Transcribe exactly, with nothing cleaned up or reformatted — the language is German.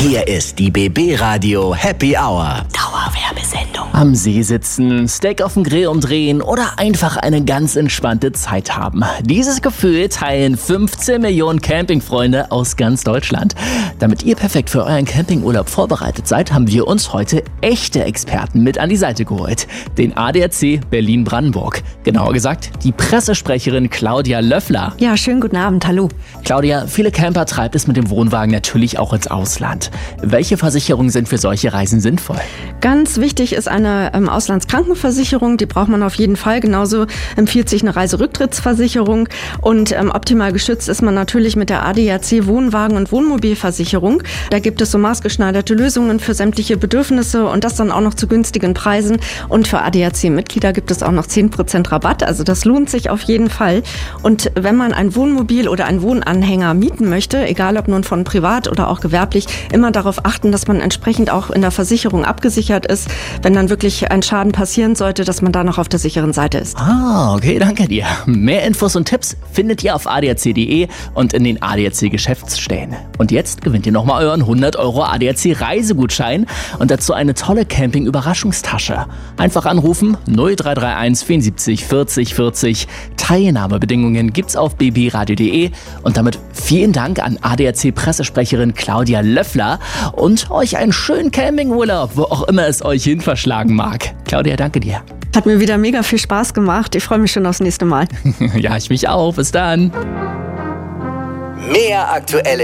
Hier ist die B B Radio Happy Hour. Dauerwerbesendung. Am See sitzen, Steak auf dem Grill umdrehen oder einfach eine ganz entspannte Zeit haben. Dieses Gefühl teilen fünfzehn Millionen Campingfreunde aus ganz Deutschland. Damit ihr perfekt für euren Campingurlaub vorbereitet seid, haben wir uns heute echte Experten mit an die Seite geholt. Den A D A C Berlin-Brandenburg. Genauer gesagt, die Pressesprecherin Claudia Löffler. Ja, schönen guten Abend, hallo. Claudia, viele Camper treibt es mit dem Wohnwagen natürlich auch ins Ausland. Welche Versicherungen sind für solche Reisen sinnvoll? Ganz wichtig ist eine ähm, Auslandskrankenversicherung, die braucht man auf jeden Fall. Genauso empfiehlt sich eine Reiserücktrittsversicherung und ähm, optimal geschützt ist man natürlich mit der A D A C Wohnwagen- und Wohnmobilversicherung. Da gibt es so maßgeschneiderte Lösungen für sämtliche Bedürfnisse und das dann auch noch zu günstigen Preisen. Und für A D A C-Mitglieder gibt es auch noch zehn Prozent Rabatt, also das lohnt sich auf jeden Fall. Und wenn man ein Wohnmobil oder einen Wohnanhänger mieten möchte, egal ob nun von privat oder auch gewerblich, immer darauf achten, dass man entsprechend auch in der Versicherung abgesichert ist, wenn dann wirklich ein Schaden passieren sollte, dass man da noch auf der sicheren Seite ist. Ah, okay, danke dir. Mehr Infos und Tipps findet ihr auf a d a c punkt d e und in den A D A C Geschäftsstellen. Und jetzt gewinnt ihr nochmal euren hundert Euro A D A C Reisegutschein und dazu eine tolle Camping-Überraschungstasche. Einfach anrufen null drei drei eins vierundsiebzig vierzig vierzig. Teilnahmebedingungen gibt's auf b b radio punkt d e und damit vielen Dank an A D A C-Pressesprecherin Claudia Löffler und euch einen schönen Campingurlaub, wo auch immer es euch hin verschlagen mag. Claudia, danke dir. Hat mir wieder mega viel Spaß gemacht. Ich freue mich schon aufs nächste Mal. Ja, ich mich auch. Bis dann. Mehr aktuelle